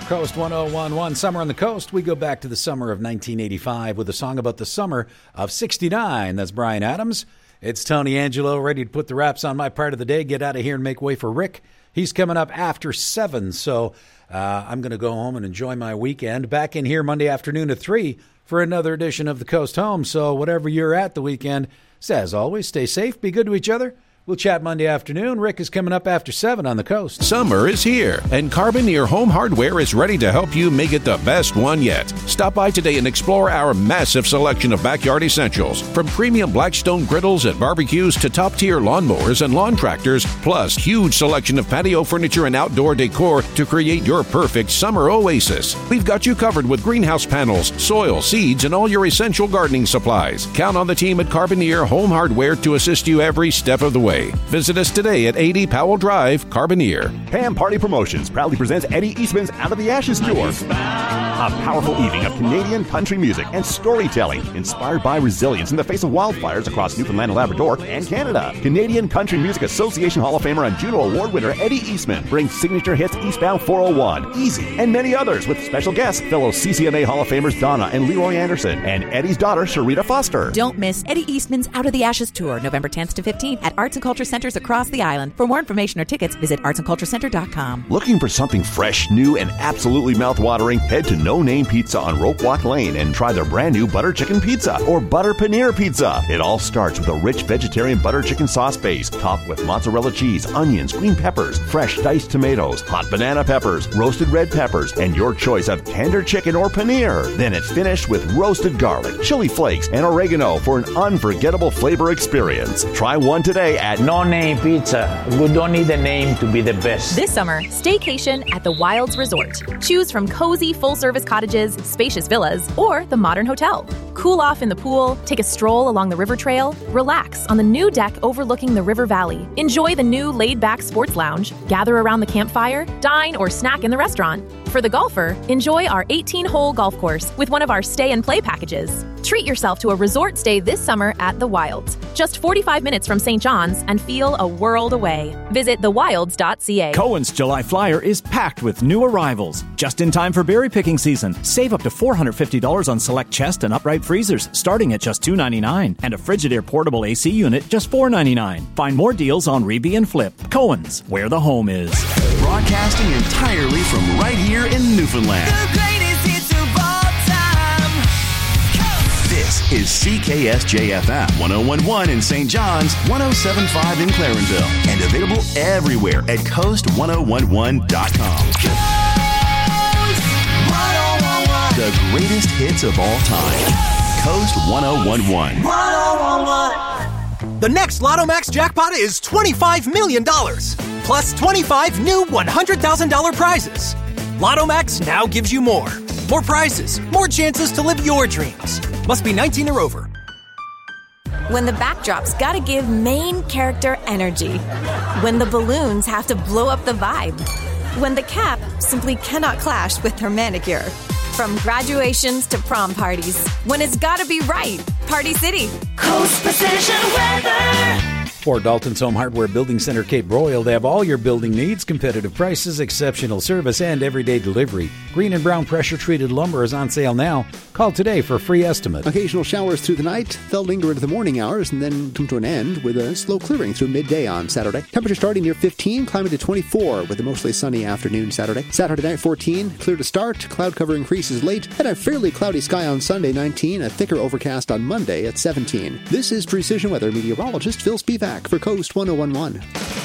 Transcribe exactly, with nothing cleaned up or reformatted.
Coast one oh one one, Summer on the Coast. We go back to the summer of nineteen eighty-five with a song about the summer of sixty-nine. That's Bryan Adams. It's Tony Angelo, ready to put the wraps on my part of the day, get out of here and make way for Rick. He's coming up after seven, so uh, I'm going to go home and enjoy my weekend. Back in here Monday afternoon at three for another edition of the Coast Home. So whatever you're at the weekend, as always, stay safe, be good to each other. We'll chat Monday afternoon. Rick is coming up after seven on the Coast. Summer is here, and Carboneer Home Hardware is ready to help you make it the best one yet. Stop by today and explore our massive selection of backyard essentials, from premium Blackstone griddles and barbecues to top-tier lawnmowers and lawn tractors, plus huge selection of patio furniture and outdoor decor to create your perfect summer oasis. We've got you covered with greenhouse panels, soil, seeds, and all your essential gardening supplies. Count on the team at Carboneer Home Hardware to assist you every step of the way. Visit us today at eighty Powell Drive, Carboneer. Pam Party Promotions proudly presents Eddie Eastman's Out of the Ashes Tour. A powerful evening of Canadian country music and storytelling inspired by resilience in the face of wildfires across Newfoundland and Labrador and Canada. Canadian Country Music Association Hall of Famer and Juno Award winner Eddie Eastman brings signature hits Eastbound four oh one, Easy, and many others with special guests, fellow C C M A Hall of Famers Donna and Leroy Anderson, and Eddie's daughter Sharita Foster. Don't miss Eddie Eastman's Out of the Ashes Tour, November tenth to fifteenth at Arts and Culture Centers across the island. For more information or tickets, visit arts and culture center dot com. Looking for something fresh, new, and absolutely mouth-watering? Head to No Name Pizza on Rope Walk Lane and try their brand new butter chicken pizza or butter paneer pizza. It all starts with a rich vegetarian butter chicken sauce base, topped with mozzarella cheese, onions, green peppers, fresh diced tomatoes, hot banana peppers, roasted red peppers, and your choice of tender chicken or paneer. Then it's finished with roasted garlic, chili flakes, and oregano for an unforgettable flavor experience. Try one today at No Name Pizza. We don't need a name to be the best. This summer, staycation at the Wilds Resort. Choose from cozy full-service cottages, spacious villas, or the modern hotel. Cool off in the pool, take a stroll along the river trail, relax on the new deck overlooking the river valley, enjoy the new laid-back sports lounge, gather around the campfire, dine or snack in the restaurant. For the golfer, enjoy our eighteen-hole golf course with one of our stay and play packages. Treat yourself to a resort stay this summer at The Wilds, just forty-five minutes from Saint John's, and feel a world away. Visit the wilds dot c a. Cohen's July Flyer is packed with new arrivals. Just in time for berry picking season. Save up to four hundred fifty dollars on select chest and upright freezers, starting at just two hundred ninety-nine dollars, and a Frigidaire portable A C unit, just four hundred ninety-nine dollars. Find more deals on Reby and Flip. Cohen's, where the home is. Broadcasting entirely from right here in Newfoundland. The greatest hits of all time. This is C K S J F M one oh one point one in Saint John's, one oh seven point five in Clarenville, and available everywhere at coast one oh one one dot com. Coast one oh one one. The greatest hits of all time. Coast one oh one one. one oh one one. The next Lotto Max jackpot is twenty-five million dollars, plus twenty-five new one hundred thousand dollars prizes. Lotto Max now gives you more. More prizes, more chances to live your dreams. Must be nineteen or over. When the backdrop's gotta give main character energy. When the balloons have to blow up the vibe. When the cap simply cannot clash with her manicure. From graduations to prom parties. When it's gotta be right. Party City. Coast Precision Weather. For Dalton's Home Hardware Building Center, Cape Royal, they have all your building needs, competitive prices, exceptional service, and everyday delivery. Green and brown pressure-treated lumber is on sale now. Call today for a free estimate. Occasional showers through the night. They'll linger into the morning hours and then come to an end with a slow clearing through midday on Saturday. Temperature starting near fifteen, climbing to twenty-four with a mostly sunny afternoon Saturday. Saturday night, fourteen, clear to start. Cloud cover increases late. And a fairly cloudy sky on Sunday, nineteen. A thicker overcast on Monday at seventeen. This is Precision Weather meteorologist Phil Spivak for Coast one oh one one.